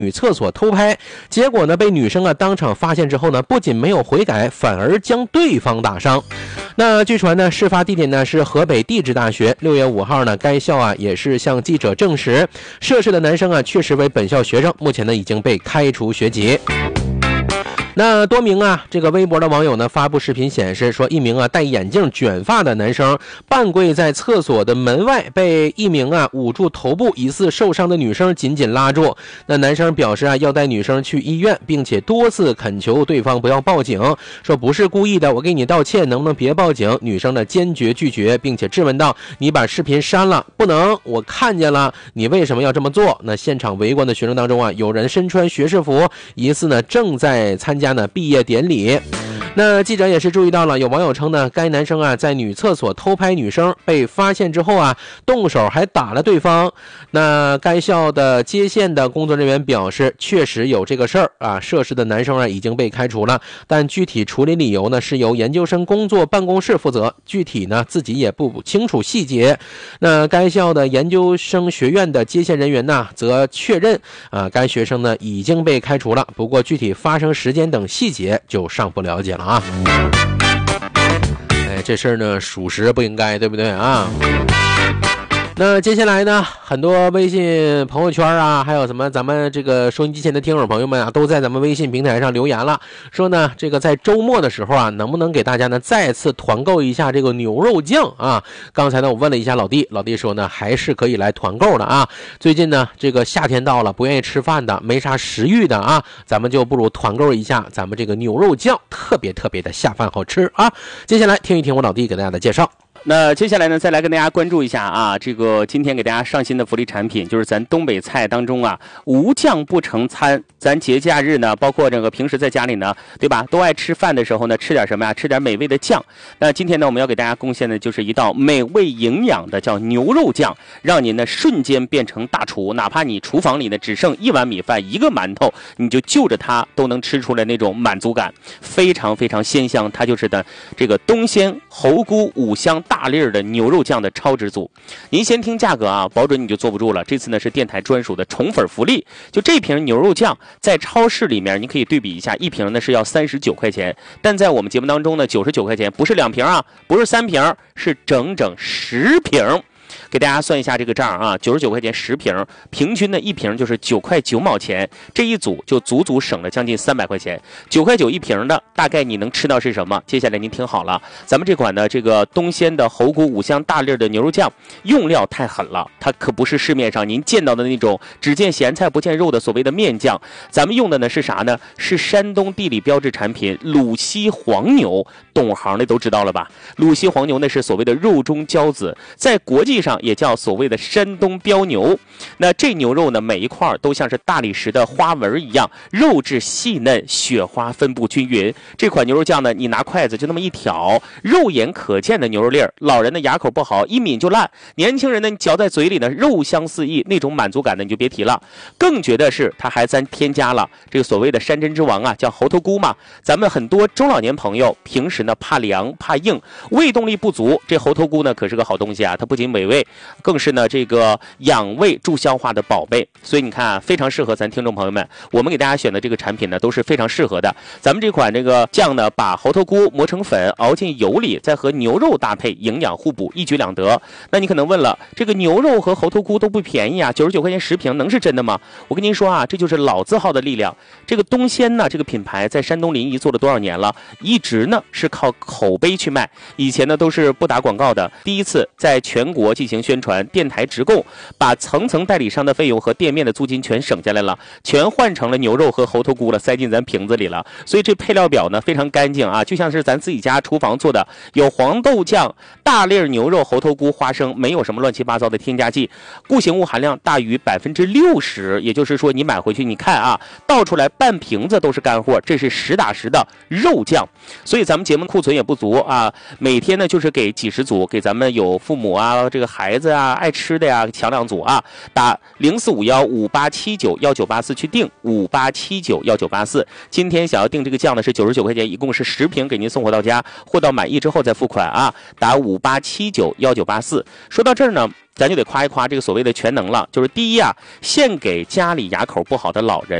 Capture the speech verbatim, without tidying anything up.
女厕所偷拍，结果呢被女生啊当场发现之后呢，不仅没有悔改，反而将对方打伤。那据传呢，事发地点呢是河北地质大学。六月五号呢，该校啊也是向记者证实，涉事的男生啊确实为本校学生，目前呢已经被开除学籍。那多名啊这个微博的网友呢发布视频显示说，一名啊戴眼镜卷发的男生半跪在厕所的门外，被一名啊捂住头部疑似受伤的女生紧紧拉住。那男生表示啊要带女生去医院，并且多次恳求对方不要报警，说不是故意的，我给你道歉，能不能别报警？女生呢坚决拒绝，并且质问道，你把视频删了？不能，我看见了，你为什么要这么做？那现场围观的学生当中啊，有人身穿学士服，疑似呢正在参加呢毕业典礼。那记者也是注意到了，有网友称呢，该男生啊在女厕所偷拍女生，被发现之后啊，动手还打了对方。那该校的接线的工作人员表示，确实有这个事儿啊，涉事的男生啊已经被开除了，但具体处理理由呢是由研究生工作办公室负责，具体呢自己也不清楚细节。那该校的研究生学院的接线人员呢，则确认啊，该学生呢已经被开除了，不过具体发生时间等细节就尚不了解了啊。哎，这事儿呢属实不应该，对不对啊？那接下来呢，很多微信朋友圈啊，还有什么咱们这个收音机前的听友朋友们啊，都在咱们微信平台上留言了，说呢这个在周末的时候啊，能不能给大家呢再次团购一下这个牛肉酱啊？刚才呢我问了一下老弟，老弟说呢还是可以来团购的啊。最近呢这个夏天到了，不愿意吃饭的，没啥食欲的啊，咱们就不如团购一下咱们这个牛肉酱，特别特别的下饭好吃啊。接下来听一听我老弟给大家的介绍。 那接下来呢，再来跟大家关注一下啊，这个今天给大家上新的福利产品，就是咱东北菜当中啊，无酱不成餐。咱节假日呢，包括这个平时在家里呢，对吧，都爱吃饭的时候呢，吃点什么呀？吃点美味的酱。那今天呢，我们要给大家贡献的就是一道美味营养的叫牛肉酱，让您呢瞬间变成大厨，哪怕你厨房里呢只剩一碗米饭、一个馒头，你就就着它都能吃出来那种满足感，非常非常鲜香。它就是的这个东鲜猴菇五香大粒儿的牛肉酱的超值组。您先听价格啊，保准你就坐不住了。这次呢是电台专属的宠粉福利，就这瓶牛肉酱在超市里面你可以对比一下，一瓶呢是要三十九块钱，但在我们节目当中呢九十九块钱，不是两瓶啊，不是三瓶，是整整十瓶。给大家算一下这个账啊，九十九块钱十瓶，平均的一瓶就是九块九毛钱，这一组就足足省了将近三百块钱。九块九一瓶的，大概你能吃到是什么？接下来您听好了，咱们这款的这个东鲜的猴菇五香大粒的牛肉酱，用料太狠了，它可不是市面上您见到的那种只见咸菜不见肉的所谓的面酱，咱们用的呢是啥呢？是山东地理标志产品鲁西黄牛，懂行的都知道了吧？鲁西黄牛那是所谓的肉中骄子，在国际上也叫所谓的山东标牛。那这牛肉呢，每一块都像是大理石的花纹一样，肉质细嫩，雪花分布均匀。这款牛肉酱呢，你拿筷子就那么一挑，肉眼可见的牛肉粒儿，老人的牙口不好，一抿就烂；年轻人呢，你嚼在嘴里呢，肉香四溢，那种满足感呢，你就别提了。更觉得是它还咱添加了这个所谓的山珍之王啊，叫猴头菇嘛。咱们很多中老年朋友平时呢怕凉怕硬，胃动力不足，这猴头菇呢可是个好东西啊，它不仅美味，更是呢这个养胃助消化的宝贝。所以你看啊，非常适合咱听众朋友们，我们给大家选的这个产品呢都是非常适合的。咱们这款这个酱呢，把猴头菇磨成粉，熬进油里，再和牛肉搭配，营养互补，一举两得。那你可能问了，这个牛肉和猴头菇都不便宜啊，九十九块钱十瓶，能是真的吗？我跟您说啊，这就是老字号的力量。这个东鲜呢，这个品牌在山东临沂做了多少年了？一直呢是靠口碑去卖，以前呢都是不打广告的，第一次在全国进行宣传，电台直供，把层层代理商的费用和店面的租金全省下来了，全换成了牛肉和猴头菇了，塞进咱瓶子里了。所以这配料表呢非常干净啊，就像是咱自己家厨房做的，有黄豆酱、大粒牛肉、猴头菇、花生，没有什么乱七八糟的添加剂，固形物含量大于百分之六十，也就是说你买回去你看啊，倒出来半瓶子都是干货，这是实打实的肉酱。所以咱们节目库存也不足啊，每天呢就是给几十组，给咱们有父母啊、这个孩子啊、爱吃的呀，抢两组啊，打零四五幺五八七九幺九八四去订五八七九幺九八四。今天想要订这个酱呢是九十九块钱，一共是十瓶给您送货到家，货到满意之后再付款啊，打五八七九幺九八四。说到这儿呢， 咱就得夸一夸这个所谓的全能了。就是第一啊，献给家里牙口不好的老人。